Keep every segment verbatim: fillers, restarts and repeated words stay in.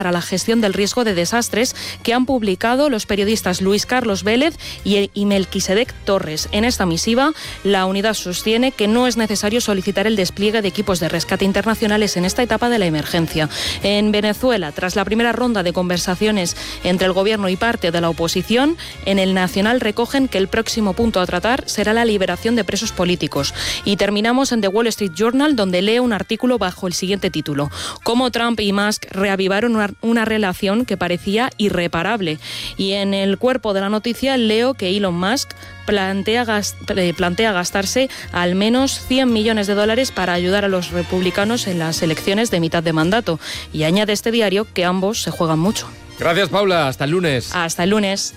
para la gestión del riesgo de desastres que han publicado los periodistas Luis Carlos Vélez y Melquisedec Torres. En esta misiva, la unidad sostiene que no es necesario solicitar el despliegue de equipos de rescate internacionales en esta etapa de la emergencia. En Venezuela, tras la primera ronda de conversaciones entre el gobierno y parte de la oposición, en el Nacional recogen que el próximo punto a tratar será la liberación de presos políticos. Y terminamos en The Wall Street Journal, donde lee un artículo bajo el siguiente título: Cómo Trump y Musk reavivaron una, una relación que parecía irreparable. Y en el cuerpo de la noticia leo que Elon Musk plantea, gast, plantea gastarse al menos cien millones de dólares para ayudar a los republicanos en las elecciones de mitad de mandato. Y añade este diario que ambos se juegan mucho. Gracias, Paula. Hasta el lunes. Hasta el lunes.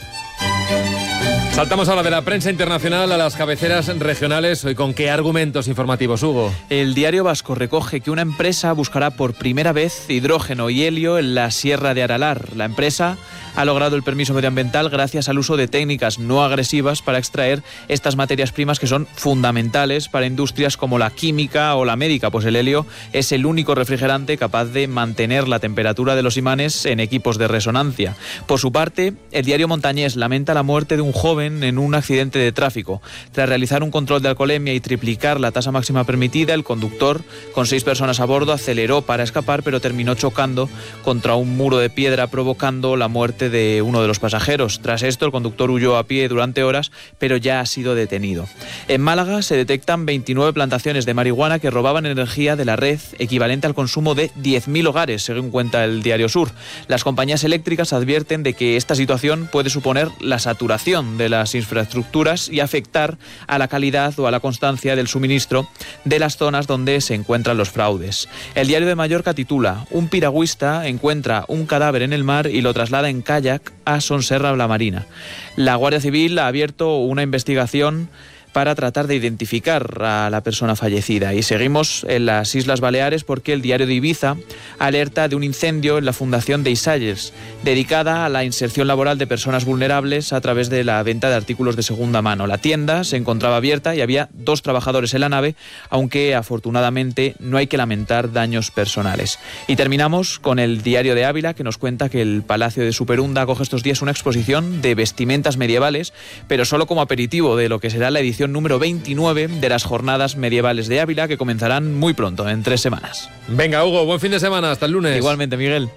Saltamos ahora de la prensa internacional a las cabeceras regionales. Hoy, ¿con qué argumentos informativos, Hugo? El Diario Vasco recoge que una empresa buscará por primera vez hidrógeno y helio en la Sierra de Aralar. La empresa ha logrado el permiso medioambiental gracias al uso de técnicas no agresivas para extraer estas materias primas que son fundamentales para industrias como la química o la médica, pues el helio es el único refrigerante capaz de mantener la temperatura de los imanes en equipos de resonancia. Por su parte, el Diario Montañés lamenta la muerte de un joven en un accidente de tráfico. Tras realizar un control de alcoholemia y triplicar la tasa máxima permitida, el conductor, con seis personas a bordo, aceleró para escapar, pero terminó chocando contra un muro de piedra, provocando la muerte de uno de los pasajeros. Tras esto, el conductor huyó a pie durante horas, pero ya ha sido detenido. En Málaga se detectan veintinueve plantaciones de marihuana que robaban energía de la red, equivalente al consumo de diez mil hogares, según cuenta el Diario Sur. Las compañías eléctricas advierten de que esta situación puede suponer la saturación de las infraestructuras y afectar a la calidad o a la constancia del suministro de las zonas donde se encuentran los fraudes. El Diario de Mallorca titula: un piragüista encuentra un cadáver en el mar y lo traslada en kayak a Sonserra la Marina. La Guardia Civil ha abierto una investigación para tratar de identificar a la persona fallecida. Y seguimos en las Islas Baleares porque el Diario de Ibiza alerta de un incendio en la Fundación de Isayers, dedicada a la inserción laboral de personas vulnerables a través de la venta de artículos de segunda mano. La tienda se encontraba abierta y había dos trabajadores en la nave, aunque afortunadamente no hay que lamentar daños personales. Y terminamos con el Diario de Ávila, que nos cuenta que el Palacio de Superunda acoge estos días una exposición de vestimentas medievales, pero solo como aperitivo de lo que será la edición número veintinueve de las Jornadas Medievales de Ávila, que comenzarán muy pronto, en tres semanas. Venga, Hugo, buen fin de semana, hasta el lunes. Igualmente, Miguel.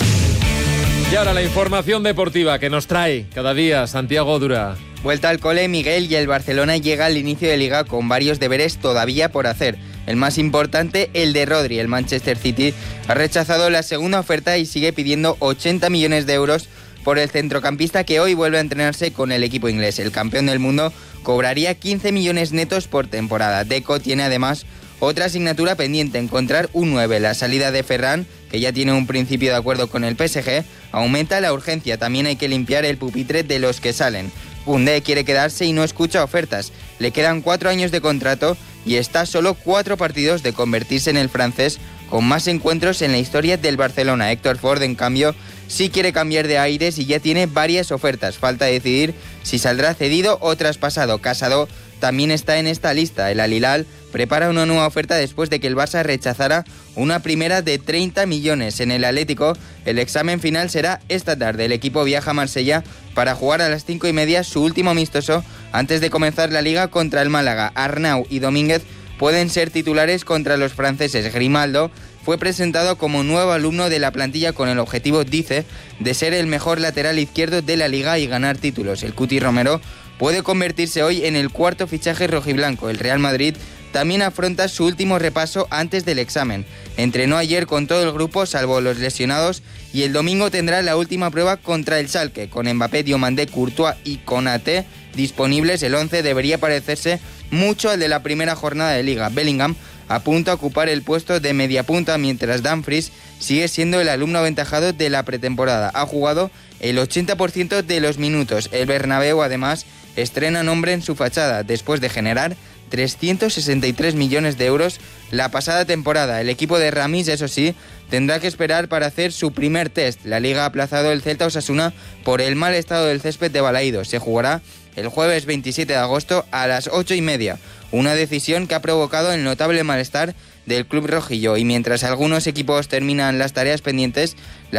Y ahora la información deportiva que nos trae cada día Santiago Dura. Vuelta al cole, Miguel, y el Barcelona llega al inicio de Liga con varios deberes todavía por hacer. El más importante, el de Rodri. El Manchester City ha rechazado la segunda oferta y sigue pidiendo ochenta millones de euros por el centrocampista, que hoy vuelve a entrenarse con el equipo inglés. El campeón del mundo cobraría quince millones netos por temporada. Deco tiene además otra asignatura pendiente: encontrar un nueve. La salida de Ferran, que ya tiene un principio de acuerdo con el P S G, aumenta la urgencia. También hay que limpiar el pupitre de los que salen. Koundé quiere quedarse y no escucha ofertas. Le quedan cuatro años de contrato y está a solo cuatro partidos de convertirse en el francés con más encuentros en la historia del Barcelona. Héctor Ford, en cambio, sí quiere cambiar de aires y ya tiene varias ofertas. Falta decidir si saldrá cedido o traspasado. Casado también está en esta lista. El Al Hilal prepara una nueva oferta después de que el Barça rechazara una primera de treinta millones. En el Atlético, el examen final será esta tarde. El equipo viaja a Marsella para jugar a las cinco y media su último amistoso antes de comenzar la Liga contra el Málaga. Arnau y Domínguez pueden ser titulares contra los franceses. Grimaldo fue presentado como nuevo alumno de la plantilla con el objetivo, dice, de ser el mejor lateral izquierdo de la Liga y ganar títulos. El Cuti Romero puede convertirse hoy en el cuarto fichaje rojiblanco. El Real Madrid también afronta su último repaso antes del examen. Entrenó ayer con todo el grupo, salvo los lesionados, y el domingo tendrá la última prueba contra el Schalke. Con Mbappé, Diomandé, Courtois y Konaté disponibles, el once debería parecerse mucho al de la primera jornada de Liga. Bellingham apunta a ocupar el puesto de mediapunta, mientras Dumfries sigue siendo el alumno aventajado de la pretemporada. Ha jugado el ochenta por ciento de los minutos. El Bernabéu, además, estrena nombre en su fachada después de generar trescientos sesenta y tres millones de euros la pasada temporada. El equipo de Ramis, eso sí, tendrá que esperar para hacer su primer test. La Liga ha aplazado el Celta Osasuna por el mal estado del césped de Balaídos. Se jugará el jueves veintisiete de agosto a las ocho y media. Una decisión que ha provocado el notable malestar del club rojillo. Y mientras algunos equipos terminan las tareas pendientes, la